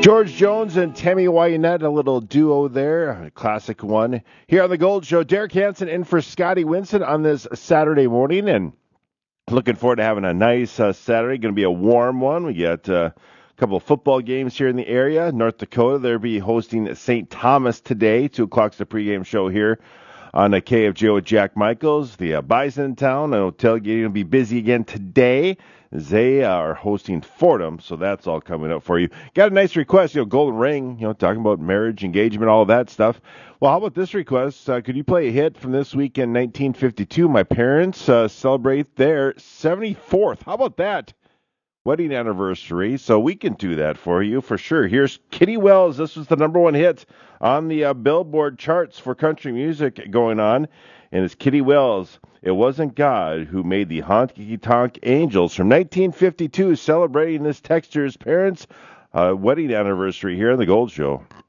George Jones and Tammy Wynette, a little duo there, a classic one. Here on the Gold Show, Derek Hansen in for Scotty Winston on this Saturday morning, and looking forward to having a nice Saturday. Going to be a warm one. We got a couple of football games here in the area. North Dakota, they'll be hosting St. Thomas today. 2 o'clock's the pregame show here on the KFGO with Jack Michaels. The Bison in town, I know tailgating will be busy again today. They are hosting Fordham, so that's all coming up for you. Got a nice request, Golden Ring, talking about marriage, engagement, all of that stuff. Well, how about this request? Could you play a hit from this week in 1952? My parents celebrate their 74th. How about that? Wedding anniversary, so we can do that for you for sure. Here's Kitty Wells. This was the number 1 hit on the Billboard charts for country music going on, and it's Kitty Wells. It wasn't God who made the Honky Tonk Angels from 1952, celebrating this texture's parents' wedding anniversary here on the Gold Show.